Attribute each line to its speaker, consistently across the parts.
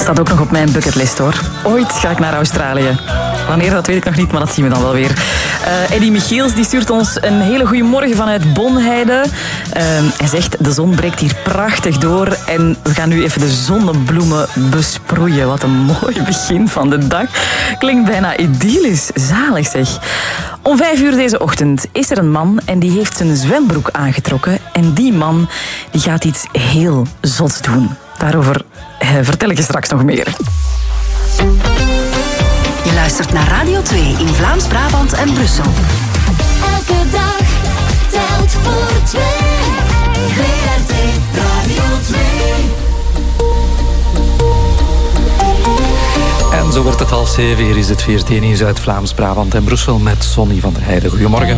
Speaker 1: Staat ook nog op mijn bucketlist, hoor. Ooit ga ik naar Australië. Wanneer, dat weet ik nog niet, maar dat zien we dan wel weer. Eddie Michiels die stuurt ons een hele goede morgen vanuit Bonheide. Hij zegt, de zon breekt hier prachtig door en we gaan nu even de zonnebloemen besproeien. Wat een mooi begin van de dag. Klinkt bijna idyllisch. Zalig, zeg. Om 5:00 deze ochtend is er een man en die heeft zijn zwembroek aangetrokken. En die man die gaat iets heel zots doen. Daarover vertel ik je straks nog meer.
Speaker 2: Je luistert naar Radio 2 in Vlaams-Brabant en Brussel.
Speaker 3: Elke dag telt voor 2. VRT Radio 2.
Speaker 4: En zo wordt het 6:30. Hier is het VRT-nieuws uit Vlaams-Brabant en Brussel met Sonny van der Heijden. Goedemorgen.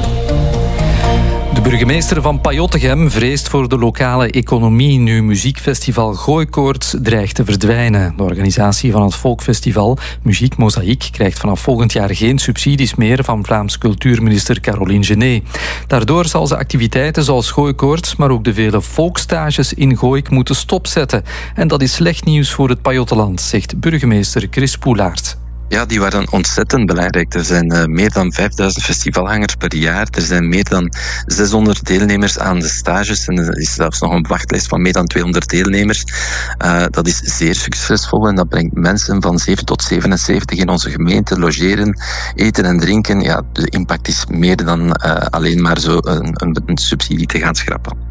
Speaker 4: De burgemeester van Pajottegem vreest voor de lokale economie nu muziekfestival Gooikoorts dreigt te verdwijnen. De organisatie van het Folkfestival Muziek Mozaïek krijgt vanaf volgend jaar geen subsidies meer van Vlaams cultuurminister Caroline Genet. Daardoor zal ze activiteiten zoals Gooikoorts, maar ook de vele folkstages in Gooik moeten stopzetten. En dat is slecht nieuws voor het Pajottenland, zegt burgemeester Chris Poelaert.
Speaker 5: Ja, die waren ontzettend belangrijk. Er zijn meer dan 5000 festivalhangers per jaar. Er zijn meer dan 600 deelnemers aan de stages. En er is zelfs nog een wachtlijst van meer dan 200 deelnemers. Dat is zeer succesvol en dat brengt mensen van 7 tot 77 in onze gemeente logeren, eten en drinken. Ja, de impact is meer dan alleen maar zo een subsidie te gaan schrappen.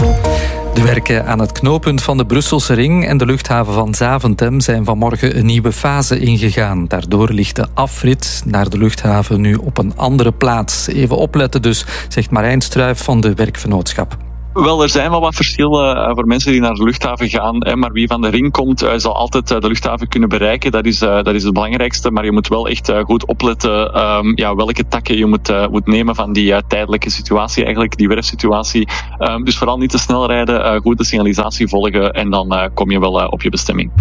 Speaker 4: De werken aan het knooppunt van de Brusselse Ring en de luchthaven van Zaventem zijn vanmorgen een nieuwe fase ingegaan. Daardoor ligt de afrit naar de luchthaven nu op een andere plaats. Even opletten dus, zegt Marijn Struijf van de werkvernootschap.
Speaker 6: Wel, er zijn wel wat verschillen voor mensen die naar de luchthaven gaan. Maar wie van de ring komt, zal altijd de luchthaven kunnen bereiken. Dat is het belangrijkste. Maar je moet wel echt goed opletten welke takken je moet nemen van die tijdelijke situatie, eigenlijk die werfsituatie. Dus vooral niet te snel rijden, goed de signalisatie volgen en dan kom je wel op je bestemming.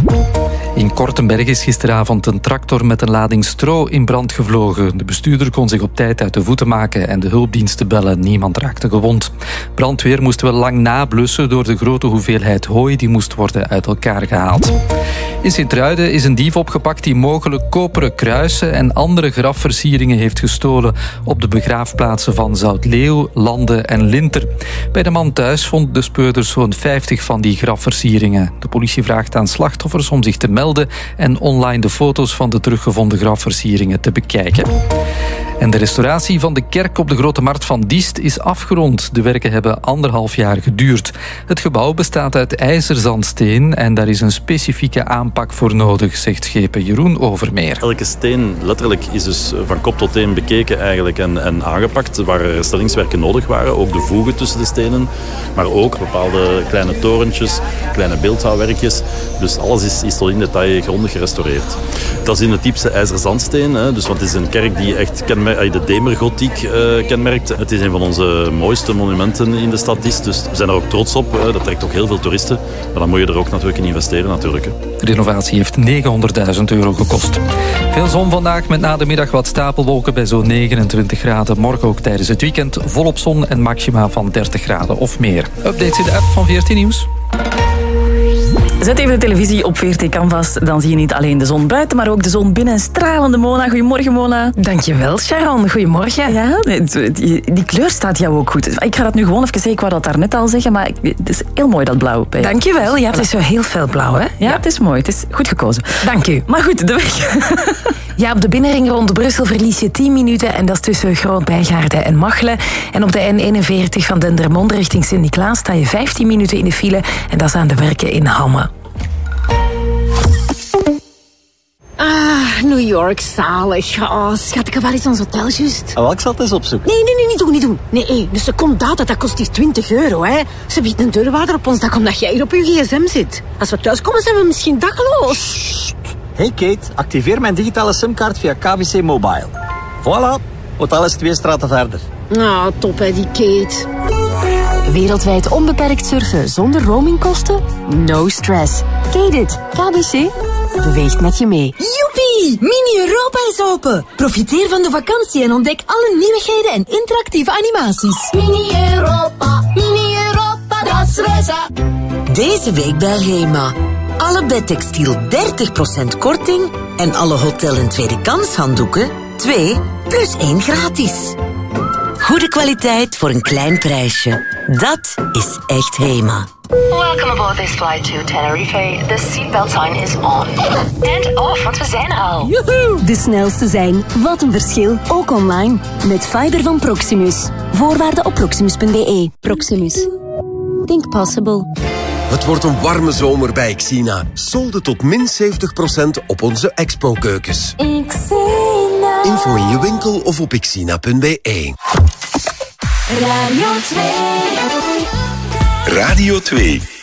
Speaker 4: In Kortenberg is gisteravond een tractor met een lading stro in brand gevlogen. De bestuurder kon zich op tijd uit de voeten maken en de hulpdiensten bellen. Niemand raakte gewond. Brandweer moest wel lang nablussen door de grote hoeveelheid hooi die moest worden uit elkaar gehaald. In Sint-Truiden is een dief opgepakt die mogelijk koperen kruisen en andere grafversieringen heeft gestolen op de begraafplaatsen van Zoutleeuw, Lande en Linter. Bij de man thuis vond de speurder zo'n 50 van die grafversieringen. De politie vraagt aan slachtoffers om zich te melden en online de foto's van de teruggevonden grafversieringen te bekijken. En de restauratie van de kerk op de Grote Markt van Diest is afgerond. De werken hebben 1,5 jaar geduurd. Het gebouw bestaat uit ijzerzandsteen en daar is een specifieke aanpak voor nodig, zegt schepen Jeroen Overmeer.
Speaker 7: Elke steen letterlijk is dus van kop tot teen bekeken eigenlijk en aangepakt waar er herstellingswerken nodig waren. Ook de voegen tussen de stenen, maar ook bepaalde kleine torentjes, kleine beeldhouwwerkjes. Dus alles is tot in detail grondig gerestaureerd. Dat is in het diepste ijzerzandsteen, dus, want het is een kerk die echt de Demergotiek kenmerkt. Het is een van onze mooiste monumenten in de stad Diest, dus we zijn er ook trots op. Dat trekt ook heel veel toeristen, maar dan moet je er ook natuurlijk in investeren. Natuurlijk.
Speaker 4: De renovatie heeft €900.000 gekost. Veel zon vandaag, met na de middag wat stapelwolken bij zo'n 29 graden. Morgen ook tijdens het weekend volop zon en maxima van 30 graden of meer. Updates in de app van VRT Nieuws.
Speaker 1: Zet even de televisie op VRT Canvas. Dan zie je niet alleen de zon buiten, maar ook de zon binnen. Stralende Mona. Goedemorgen, Mona.
Speaker 8: Dankjewel, Sharon. Goedemorgen.
Speaker 1: Ja, die kleur staat jou ook goed. Ik ga dat nu gewoon even zeggen. Ik wou dat daarnet al zeggen, maar het is heel mooi, dat blauw.
Speaker 8: Dankjewel. Ja, het is zo heel veel blauw, hè?
Speaker 1: Ja, het is mooi. Het is goed gekozen.
Speaker 8: Dank u.
Speaker 1: Maar goed, de weg.
Speaker 8: Ja, op de binnenring rond Brussel verlies je 10 minuten en dat is tussen Groot-Bijgaarden en Machelen. En op de N41 van Dendermonde richting Sint-Niklaas sta je 15 minuten in de file en dat is aan de werken in Hamme.
Speaker 9: New York, zalig. Oh, schat, ik heb wel eens ons hotel juist.
Speaker 10: Oh, ik zal het eens opzoeken.
Speaker 9: Nee, niet doen. Nee, dus de secondaat, dat kost hier €20, hè. Ze biedt een deurwaarder op ons dak omdat jij hier op je gsm zit. Als we thuiskomen zijn we misschien dakloos.
Speaker 10: Hey Kate, activeer mijn digitale simkaart via KBC Mobile. Voilà, hotel is 2 straten verder.
Speaker 9: Ah, top hè, die Kate.
Speaker 2: Wereldwijd onbeperkt surfen zonder roamingkosten? No stress. Kate it. KBC beweegt met je mee.
Speaker 11: Joepie! Mini-Europa is open. Profiteer van de vakantie en ontdek alle nieuwigheden en interactieve animaties.
Speaker 3: Mini-Europa, dat is reizen.
Speaker 11: Deze week bij Hema.
Speaker 12: alle bedtextiel 30% korting en alle hotel- en tweede kans handdoeken 2 plus 1 gratis. Goede kwaliteit voor een klein prijsje. Dat is echt Hema.
Speaker 2: Welcome aboard this flight to Tenerife. The seatbelt sign is on. And off, want we zijn er al.
Speaker 11: Joehoe! De snelste zijn. Wat een verschil. Ook online. Met fiber van Proximus. Voorwaarden op proximus.be. Proximus. Think possible.
Speaker 13: Het wordt een warme zomer bij Xina. Solden tot min 70% op onze expo-keukens.
Speaker 11: Xina.
Speaker 13: Info in je winkel of op xina.be.
Speaker 3: Radio 2.
Speaker 13: Radio 2.